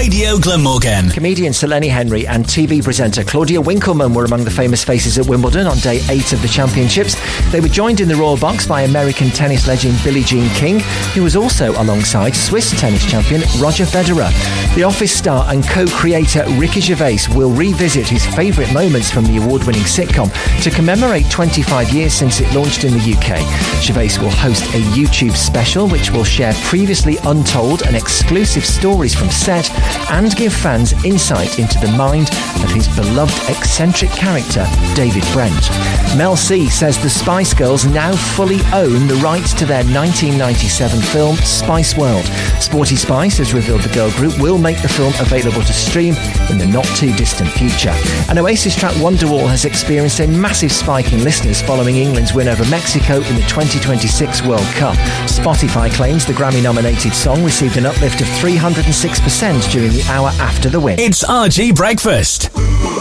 Radio Glamorgan. Comedian Selene Henry and TV presenter Claudia Winkleman were among the famous faces at Wimbledon on day 8 of the championships. They were joined in the royal box by American tennis legend Billie Jean King, who was also alongside Swiss tennis champion Roger Federer. The Office star and co-creator Ricky Gervais will revisit his favourite moments from the award-winning sitcom to commemorate 25 years since it launched in the UK. Gervais will host a YouTube special which will share previously untold and exclusive stories from set and give fans insight into the mind of his beloved eccentric character, David Brent. Mel C says the Spice Girls now fully own the rights to their 1997 film Spice World. Sporty Spice has revealed the girl group will make the film available to stream in the not-too-distant future. And Oasis track Wonderwall has experienced a massive spike in listeners following England's win over Mexico in the 2026 World Cup. Spotify claims the Grammy-nominated song received an uplift of 306% during the hour after the win. It's RG Breakfast.